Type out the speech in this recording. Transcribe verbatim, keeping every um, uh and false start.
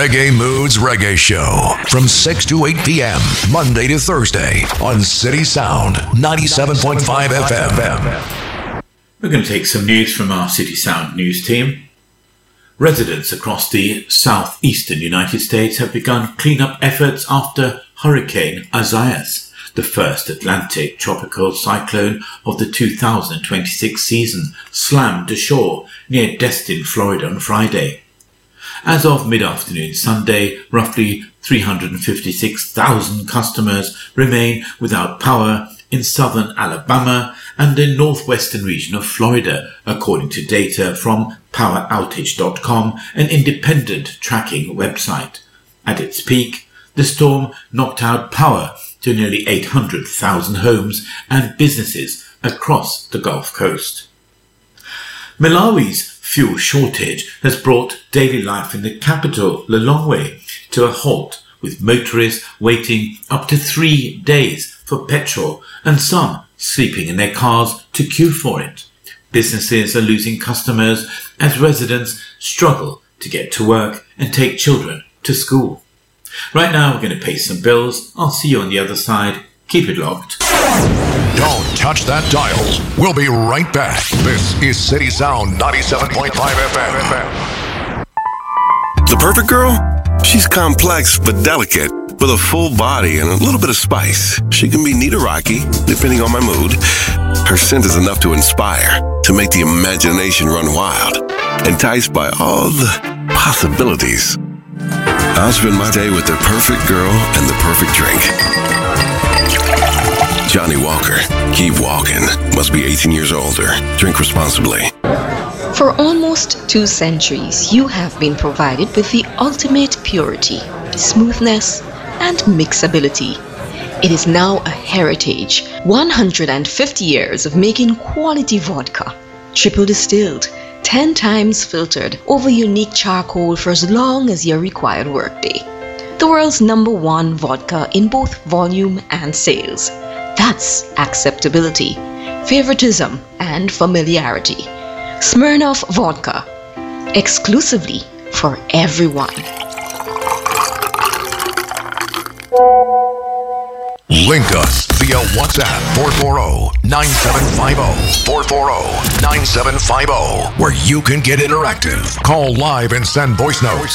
Reggae Moods Reggae Show from six to eight p.m. Monday to Thursday on City Sound ninety-seven point five F M. We're going to take some news from our City Sound news team. Residents across the southeastern United States have begun cleanup efforts after Hurricane Isaias, the first Atlantic tropical cyclone of the two thousand twenty-six season, slammed ashore near Destin, Florida on Friday. As of mid-afternoon Sunday, roughly three hundred fifty-six thousand customers remain without power in southern Alabama and the northwestern region of Florida, according to data from power outage dot com, an independent tracking website. At its peak, the storm knocked out power to nearly eight hundred thousand homes and businesses across the Gulf Coast. Malawi's fuel shortage has brought daily life in the capital, Lilongwe, to a halt, with motorists waiting up to three days for petrol and some sleeping in their cars to queue for it. Businesses are losing customers as residents struggle to get to work and take children to school. Right now, we're going to pay some bills. I'll see you on the other side. Keep it locked. Don't touch that dial. We'll be right back. This is City Sound ninety-seven point five F M. The perfect girl? She's complex but delicate, with a full body and a little bit of spice. She can be neat or rocky, depending on my mood. Her scent is enough to inspire, to make the imagination run wild, enticed by all the possibilities. I'll spend my day with the perfect girl and the perfect drink. Johnny Walker, keep walking. Must be eighteen years older. Drink responsibly. For almost two centuries, you have been provided with the ultimate purity, smoothness, and mixability. It is now a heritage. one hundred fifty years of making quality vodka, triple distilled, ten times filtered over unique charcoal for as long as your required workday. The world's number one vodka in both volume and sales. That's acceptability, favoritism, and familiarity. Smirnoff Vodka, exclusively for everyone. Link us via WhatsApp four four zero, nine seven five zero, four four zero, nine seven five zero, where you can get interactive. Call live and send voice notes